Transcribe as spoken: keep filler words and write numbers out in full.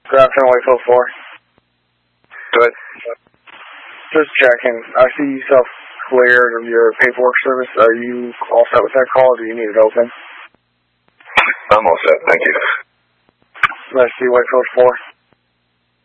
Good afternoon, Whitefield four. Good. Just checking. I see you self-cleared of your paperwork service. Are you all set with that call, or do you need it open? I'm all set, thank you. I see Whitefield four.